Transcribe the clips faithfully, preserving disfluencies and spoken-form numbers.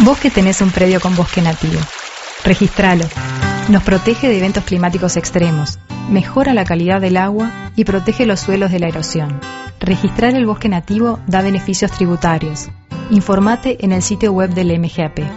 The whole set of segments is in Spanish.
Vos que tenés un predio con bosque nativo, registralo. Nos protege de eventos climáticos extremos, mejora la calidad del agua y protege los suelos de la erosión. Registrar el bosque nativo da beneficios tributarios. Informate en el sitio web del M G A P.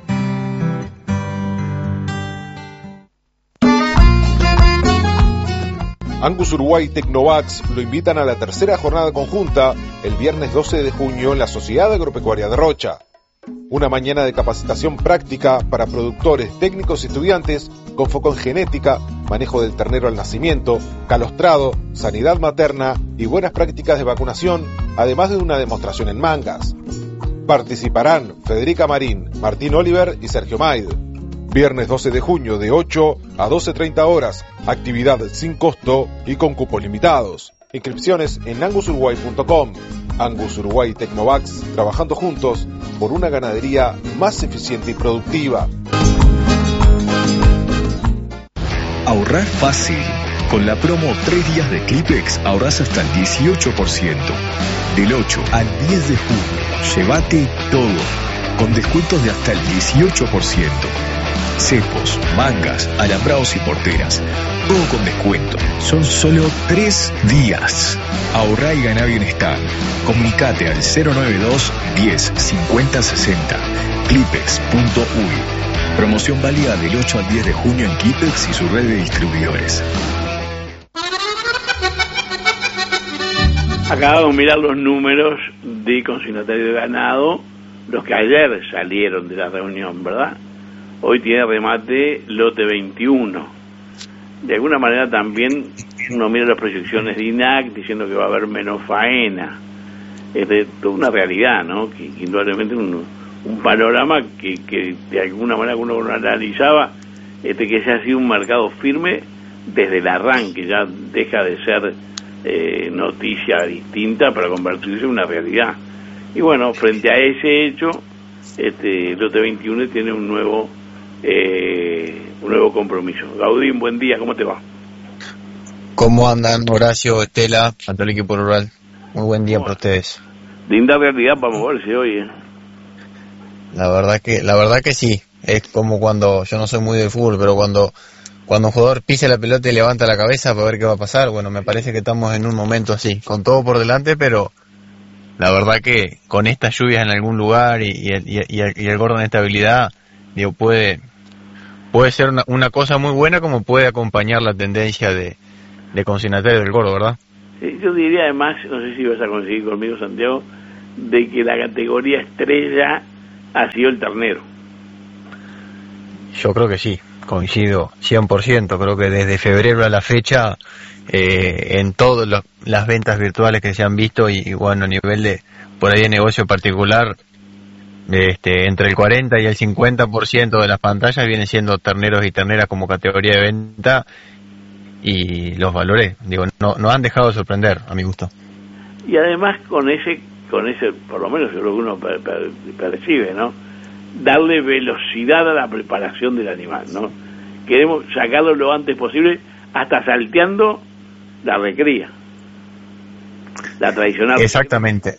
Angus Uruguay y Tecnovax lo invitan a la tercera jornada conjunta el viernes doce de junio en la Sociedad Agropecuaria de Rocha. Una mañana de capacitación práctica para productores, técnicos y estudiantes con foco en genética, manejo del ternero al nacimiento, calostrado, sanidad materna y buenas prácticas de vacunación, además de una demostración en mangas. Participarán Federica Marín, Martín Oliver y Sergio Maid. Viernes doce de junio de ocho a doce treinta horas, actividad sin costo y con cupos limitados. Inscripciones en angus uruguay punto com. Angus Uruguay y Tecnovax, trabajando juntos por una ganadería más eficiente y productiva. Ahorrar fácil. Con la promo tres días de Clipex ahorras hasta el dieciocho por ciento. Del ocho al diez de junio, llévate todo, con descuentos de hasta el dieciocho por ciento. Cepos, mangas, alambrados y porteras, todo con descuento. Son solo tres días. Ahorrá y ganá bienestar. Comunicate al cero noventa y dos, diez, cincuenta, sesenta. Clipex punto u y. Promoción válida del ocho al diez de junio en Clipex y su red de distribuidores. Acabamos de mirar los números de consignatario de ganado, los que ayer salieron de la reunión, ¿verdad? Hoy tiene remate lote veintiuno. De alguna manera también uno mira las proyecciones de I N A C diciendo que va a haber menos faena. Es de toda una realidad, ¿no? Que, que indudablemente un, un panorama que, que de alguna manera uno lo analizaba, este, que se ha sido un mercado firme desde el arranque, ya deja de ser eh, noticia distinta para convertirse en una realidad. Y bueno, frente a ese hecho, este lote veintiuno tiene un nuevo eh, un nuevo compromiso. Gaudín, buen día, ¿cómo te va? ¿Cómo andan, Horacio, Estela, a todo el equipo rural? Muy buen día para ustedes. Linda realidad para moverse hoy, ¿eh? La verdad que, la verdad que sí. Es como cuando, yo no soy muy de fútbol, pero cuando, cuando un jugador pisa la pelota y levanta la cabeza para ver qué va a pasar, bueno, me parece que estamos en un momento así, con todo por delante, pero la verdad que con estas lluvias en algún lugar y, y, y, y, el, y el gordo en estabilidad, digo, puede, puede ser una, una cosa muy buena como puede acompañar la tendencia de, de consignatario del gordo, ¿verdad? Sí, yo diría además, no sé si vas a conseguir conmigo, Santiago, de que la categoría estrella ha sido el ternero. Yo creo que sí, coincido cien por ciento, creo que desde febrero a la fecha, eh, en todas las ventas virtuales que se han visto y, y bueno, a nivel de, por ahí de negocio particular, este, entre el cuarenta y el cincuenta por ciento de las pantallas vienen siendo terneros y terneras como categoría de venta, y los valores, digo, no, no han dejado de sorprender, a mi gusto. Y además con ese, con ese, por lo menos yo creo que uno per, per, percibe, ¿no? Darle velocidad a la preparación del animal, ¿no? Queremos sacarlo lo antes posible, hasta salteando la recría, la tradicional. Exactamente.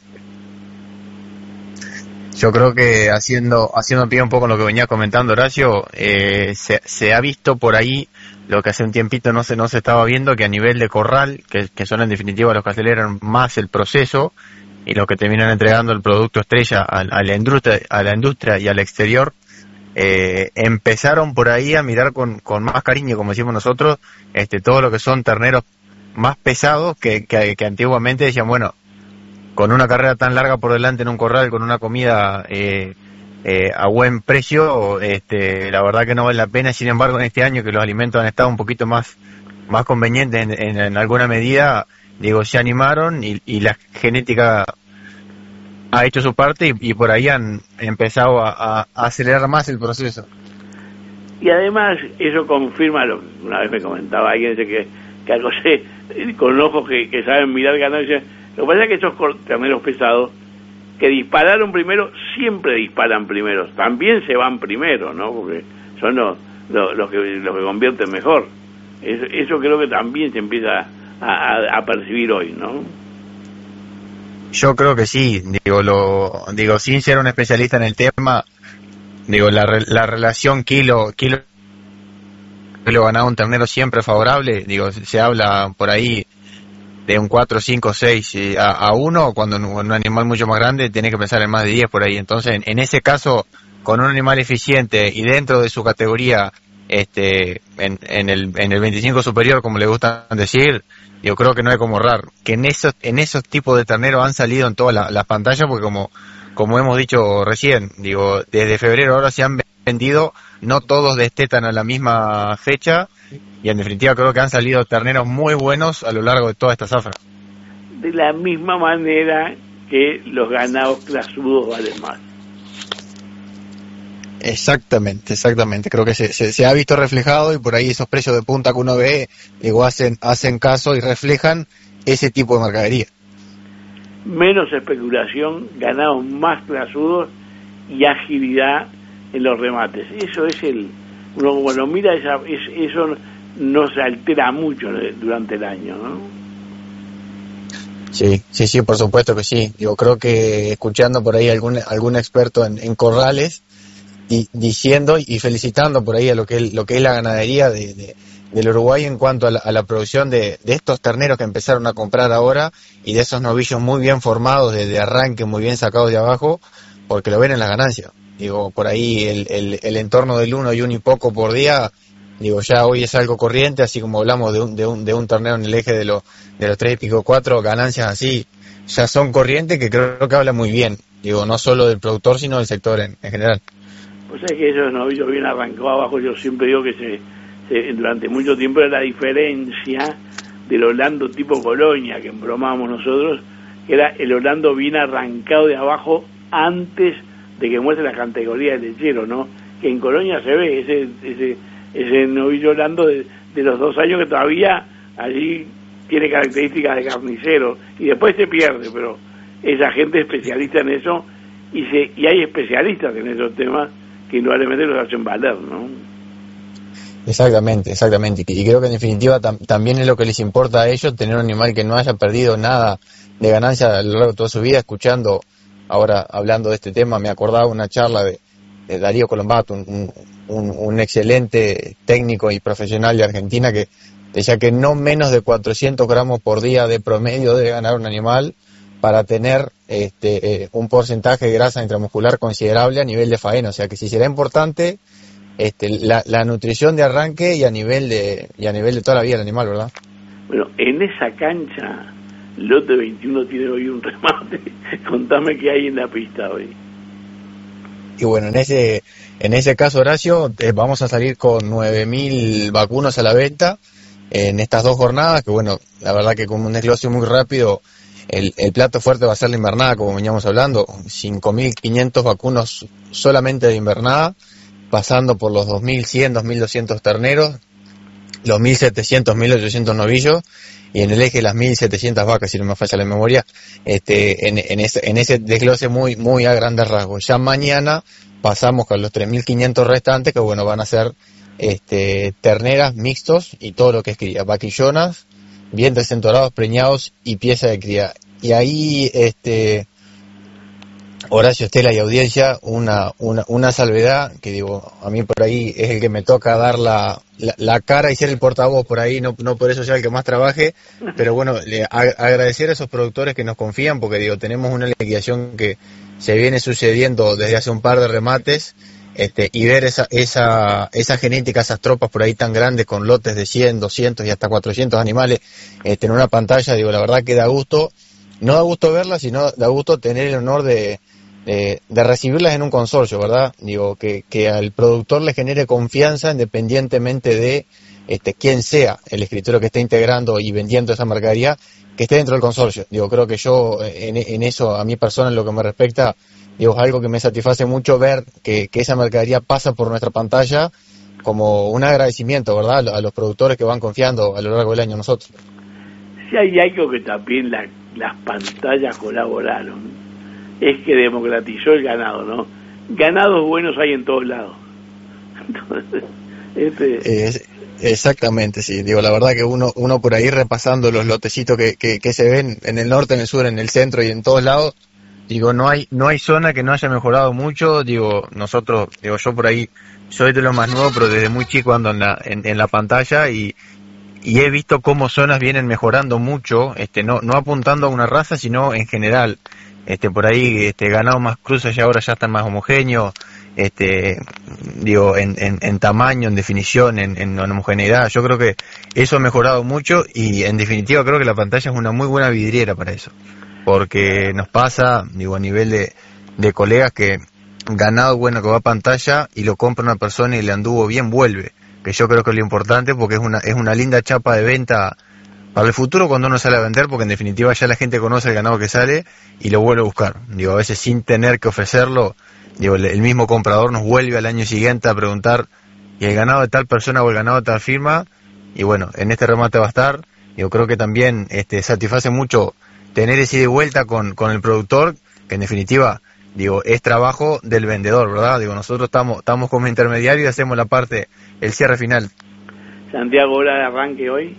Yo creo que haciendo haciendo pie un poco en lo que venía comentando Horacio, eh, se, se ha visto por ahí lo que hace un tiempito no se no se estaba viendo, que a nivel de corral, que, que son en definitiva los que aceleran más el proceso y los que terminan entregando el producto estrella a, a la industria a la industria y al exterior, eh, empezaron por ahí a mirar con, con más cariño, como decimos nosotros, este todo lo que son terneros más pesados que, que, que antiguamente decían, bueno, con una carrera tan larga por delante en un corral, con una comida eh, eh, a buen precio, este, la verdad que no vale la pena. Sin embargo, en este año que los alimentos han estado un poquito más más convenientes en, en, en alguna medida, digo, se animaron y, y la genética ha hecho su parte y, y por ahí han empezado a, a, a acelerar más el proceso. Y además eso confirma lo que una vez me comentaba alguien, dice que, que algo sé, con ojos que, que saben mirar ganado, dice, lo que pasa es que esos terneros pesados que dispararon primero, siempre disparan primero, también se van primero, ¿no? Porque son los, los, los, que, los que convierten mejor. Eso, eso creo que también se empieza a, a, a percibir hoy, ¿no? Yo creo que sí, digo, lo, digo, sin ser un especialista en el tema, digo, la, la relación kilo, kilo, kilo ganado un ternero siempre favorable, digo, se habla por ahí de un cuatro, cinco, seis a, a uno, cuando un, un animal mucho más grande tiene que pensar en más de diez por ahí. Entonces, en, en ese caso, con un animal eficiente y dentro de su categoría, este, en, en el en el veinticinco superior, como le gusta decir, yo creo que no hay como ahorrar. Que en esos en esos tipos de terneros han salido en todas la, las pantallas, porque como como hemos dicho recién, digo, desde febrero ahora se han vendido, no todos destetan a la misma fecha, y en definitiva creo que han salido terneros muy buenos a lo largo de toda esta zafra. De la misma manera que los ganados clasudos valen más. Exactamente, exactamente. Creo que se, se, se ha visto reflejado, y por ahí esos precios de punta que uno ve, digo, hacen, hacen caso y reflejan ese tipo de mercadería. Menos especulación, ganados más clasudos y agilidad en los remates. Eso es el... Uno cuando mira, esa, es, eso no se altera mucho durante el año, ¿no? Sí, sí, sí, por supuesto que sí. Yo creo que escuchando por ahí algún algún experto en, en corrales y diciendo y felicitando por ahí a lo que es, lo que es la ganadería de, de del Uruguay en cuanto a la, a la producción de, de estos terneros que empezaron a comprar ahora, y de esos novillos muy bien formados desde arranque, muy bien sacados de abajo, porque lo ven en las ganancias. Digo, por ahí el, el, el entorno del uno y uno y poco por día, digo, ya hoy es algo corriente, así como hablamos de un, de un, de un ternero en el eje de, lo, de los tres y pico, cuatro, ganancias así, ya son corrientes, que creo que habla muy bien, digo, no solo del productor, sino del sector en, en general. Pues es que esos novillos bien arrancados abajo, yo siempre digo que se, se durante mucho tiempo era la diferencia del Orlando tipo Colonia, que embromábamos nosotros, que era el Orlando bien arrancado de abajo antes de que muestre la categoría del lechero, ¿no? Que en Colonia se ve ese ese ese novillo Orlando de, de los dos años que todavía allí tiene características de carnicero, y después se pierde, pero esa gente es especialista en eso, y se y hay especialistas en esos temas que indudablemente los hacen valer, ¿no? Exactamente, exactamente, y creo que en definitiva tam, también es lo que les importa a ellos, tener un animal que no haya perdido nada de ganancia a lo largo de toda su vida. Escuchando ahora, hablando de este tema, me acordaba una charla de, de Darío Colombato, un, un, un excelente técnico y profesional de Argentina, que decía que no menos de cuatrocientos gramos por día de promedio debe ganar un animal para tener este eh, un porcentaje de grasa intramuscular considerable a nivel de faena. O sea que sí será importante este la, la nutrición de arranque y a nivel de y a nivel de toda la vida del animal, ¿verdad? Bueno, en esa cancha Lote veintiuno tiene hoy un remate. Contame qué hay en la pista hoy. Y bueno, en ese en ese caso, Horacio, eh, vamos a salir con nueve mil vacunos a la venta en estas dos jornadas, que bueno, la verdad que con un desglose muy rápido, el, el plato fuerte va a ser la invernada, como veníamos hablando, cinco mil quinientos vacunos solamente de invernada, pasando por los dos mil cien, dos mil doscientos terneros, los mil setecientos, mil ochocientos novillos, y en el eje las mil setecientas vacas, si no me falla la memoria, este, en, en, ese, en ese desglose muy, muy a grandes rasgos. Ya mañana pasamos con los tres mil quinientos restantes, que bueno, van a ser este, terneras, mixtos y todo lo que es cría, vaquillonas, vientres entorados, preñados y pieza de cría. Y ahí, este, Horacio, Estela y audiencia, una, una, una salvedad, que digo, a mí por ahí es el que me toca dar la, la, la cara y ser el portavoz por ahí, no, no por eso sea el que más trabaje, pero bueno, le, a, agradecer a esos productores que nos confían, porque digo, tenemos una liquidación que se viene sucediendo desde hace un par de remates, este, y ver esa, esa, esa genética, esas tropas por ahí tan grandes con lotes de cien, doscientos y hasta cuatrocientos animales, este, en una pantalla, digo, la verdad que da gusto, no da gusto verlas, sino da gusto tener el honor de De, de recibirlas en un consorcio, ¿verdad? Digo, que, que al productor le genere confianza independientemente de este quién sea el escritorio que esté integrando y vendiendo esa mercadería, que esté dentro del consorcio. Digo, creo que yo en, en eso, a mi persona, en lo que me respecta, digo, es algo que me satisface mucho ver que, que esa mercadería pasa por nuestra pantalla como un agradecimiento, ¿verdad? A los productores que van confiando a lo largo del año en nosotros. Si hay algo que también la, las pantallas colaboraron, es que democratizó el ganado, ¿no? Ganados buenos hay en todos lados. Entonces, este... es, exactamente, sí. Digo, la verdad que uno uno por ahí repasando los lotecitos que, que, que se ven en el norte, en el sur, en el centro y en todos lados, Digo, no hay no hay zona que no haya mejorado mucho. Digo, nosotros, digo, yo por ahí soy de lo más nuevo, pero desde muy chico ando en la, en, en la pantalla y, y he visto cómo zonas vienen mejorando mucho, este, no no apuntando a una raza, sino en general. Este, por ahí, este, ganado más cruces y ahora ya están más homogéneos, este, digo, en, en, en tamaño, en definición, en, en homogeneidad. Yo creo que eso ha mejorado mucho y en definitiva creo que la pantalla es una muy buena vidriera para eso. Porque nos pasa, digo, a nivel de, de colegas que ganado bueno que va a pantalla y lo compra una persona y le anduvo bien, vuelve. Que yo creo que es lo importante porque es una, es una linda chapa de venta para el futuro cuando uno sale a vender, porque en definitiva ya la gente conoce el ganado que sale y lo vuelve a buscar. Digo, a veces sin tener que ofrecerlo, digo, el mismo comprador nos vuelve al año siguiente a preguntar, ¿y el ganado de tal persona o el ganado de tal firma? Y bueno, en este remate va a estar. Yo creo que también este, satisface mucho tener ese ida y vuelta con, con el productor, que en definitiva, digo, es trabajo del vendedor, ¿verdad? Digo, nosotros estamos estamos como intermediarios y hacemos la parte, el cierre final. Santiago, hora de arranque hoy.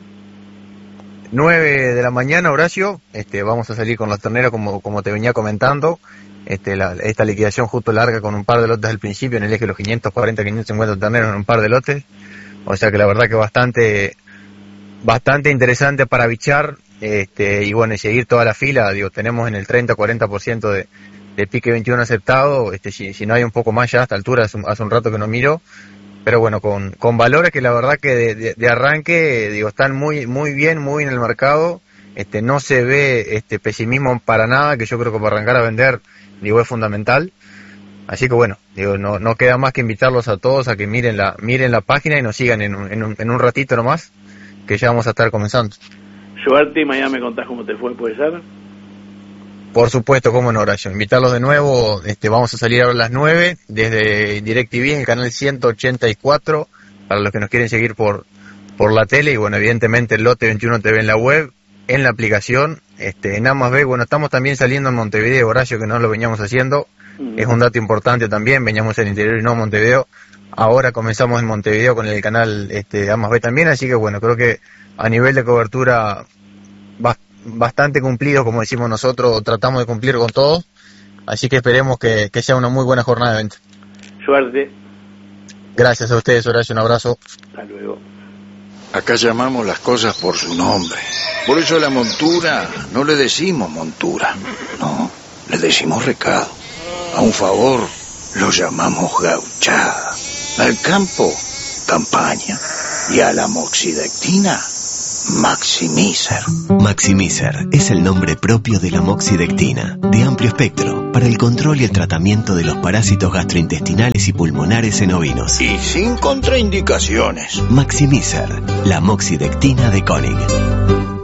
nueve de la mañana, Horacio, este, vamos a salir con los terneros como, como te venía comentando. Este, la, esta liquidación justo larga con un par de lotes al principio, en el eje de los quinientos cuarenta, quinientos cincuenta terneros en un par de lotes. O sea que la verdad que bastante, bastante interesante para bichar. Este, y bueno, y seguir toda la fila, digo, tenemos en el treinta a cuarenta por ciento de, de pique veintiuno aceptado, este, si, si no hay un poco más ya a esta altura, hace un, hace un rato que no miro, pero bueno, con, con valores que la verdad que de, de, de arranque, digo, están muy, muy bien, muy en el mercado, este, no se ve este pesimismo para nada, que yo creo que para arrancar a vender, digo, es fundamental. Así que bueno, digo, no, no queda más que invitarlos a todos a que miren la, miren la página y nos sigan en un, en un, en un ratito nomás, que ya vamos a estar comenzando. Suerte y mañana me contás cómo te fue, ¿puede ser? Por supuesto, cómo no, Horacio. Invitarlos de nuevo, este, vamos a salir ahora a las nueve desde DirecTV en el canal ciento ochenta y cuatro, para los que nos quieren seguir por por la tele, y bueno, evidentemente el Lote veintiuno T V en la web, en la aplicación, este, en A más B. Bueno, estamos también saliendo en Montevideo, Horacio, que no lo veníamos haciendo, mm. es un dato importante también, veníamos en el interior y no en Montevideo, ahora comenzamos en Montevideo con el canal este, A más B también, así que bueno, creo que a nivel de cobertura bastante cumplido, como decimos nosotros, tratamos de cumplir con todo, así que esperemos que, que sea una muy buena jornada de venta. Suerte. Gracias a ustedes, Horacio, un abrazo. Hasta luego. Acá llamamos las cosas por su nombre. Por eso a la montura no le decimos montura, no, le decimos recado. A un favor lo llamamos gauchada. Al campo, campaña. Y a la moxidectina, Maximizer. Maximizer es el nombre propio de la moxidectina, de amplio espectro, para el control y el tratamiento de los parásitos gastrointestinales y pulmonares en ovinos. Y sin contraindicaciones. Maximizer, la moxidectina de Koenig.